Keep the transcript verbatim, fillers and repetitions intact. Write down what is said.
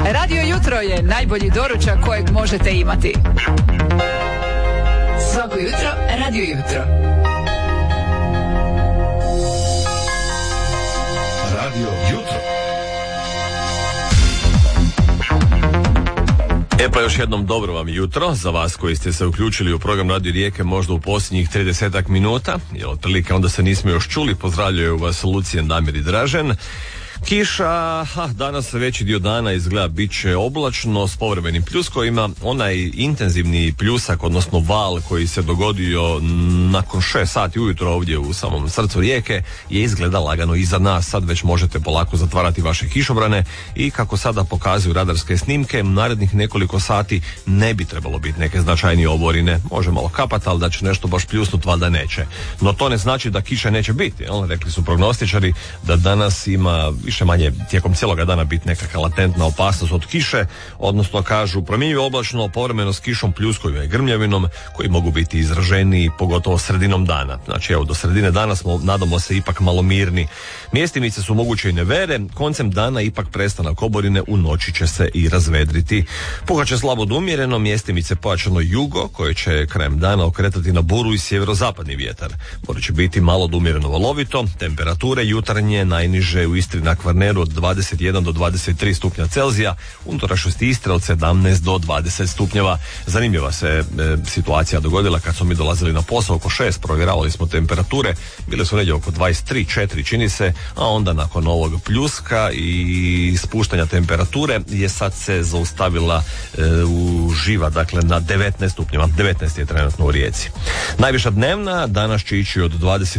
Radio Jutro je najbolji doručak kojeg možete imati. Svako jutro, Radio Jutro. Radio Jutro. E pa još jednom dobro vam jutro za vas koji ste se uključili u program Radio Rijeke možda u posljednjih tridesetak minuta, jer otprilike onda se nismo još čuli. Pozdravljaju vas Lucijan, Damir i Dražen. Kiša, ha, danas veći dio dana izgleda bit će oblačno s povremenim pljuskovima. Onaj intenzivni pljusak, odnosno val koji se dogodio nakon šest sati ujutro ovdje u samom srcu Rijeke je izgleda lagano iza nas. Sad već možete polako zatvarati vaše kišobrane i kako sada pokazuju radarske snimke, narednih nekoliko sati ne bi trebalo biti neke značajnije oborine. Može malo kapati, ali da će nešto baš pljusnut valjda neće. No to ne znači da kiše neće biti. Jel? Rekli su prognostičari da danas ima više manje tijekom cijeloga dana biti nekakva latentna opasnost od kiše, odnosno kažu promjenjivo oblačno, povremeno s kišom, pljuskovima i grmljavinom koji mogu biti izraženiji pogotovo sredinom dana. Znači evo do sredine dana smo, nadamo se, ipak malo mirni. Mjestimice su moguće i nevere, koncem dana ipak prestanak oborine, u noći će se i razvedriti. Puhat će slabo do umjereno, mjestimice pojačano jugo koje će krajem dana okretati na buru i sjeverozapadni vjetar. Buru će biti malo do umjereno valovito, temperature jutarnje najniže u Istri na Kvarneru od dvadeset jedan do dvadeset tri stupnja Celzija, unutrašnjosti Istre od sedamnaest do dvadeset stupnjeva. Zanimljiva se e, situacija dogodila kad smo mi dolazili na posao oko šest, provjeravali smo temperature, bile su negdje oko dvadeset tri četiri čini se, a onda nakon ovog pljuska i spuštanja temperature je sad se zaustavila e, uživa, dakle na devetnaest stupnjeva, devetnaest je trenutno u Rijeci. Najviša dnevna danas će ići od dvadeset